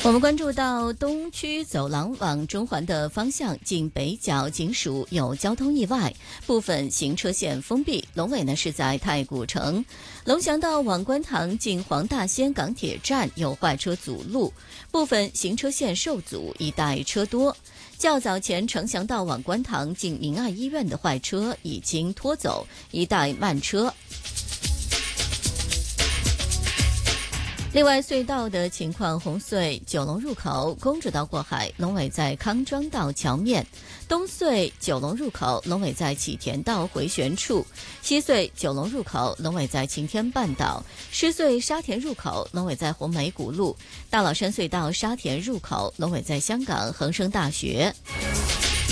我们关注到东区走廊往中环的方向，近北角警署有交通意外，部分行车线封闭。龙尾呢是在太古城，龙翔道往观塘近黄大仙港铁站有坏车阻路，部分行车线受阻，一带车多。较早前城翔道往观塘近明爱医院的坏车已经拖走，一带慢车。另外，隧道的情况，红隧九龙入口公主道过海，龙尾在康庄道桥面；东隧九龙入口龙尾在启田道回旋处；西隧九龙入口龙尾在晴天半岛；狮隧沙田入口龙尾在红梅谷路；大老山隧道沙田入口龙尾在香港恒生大学。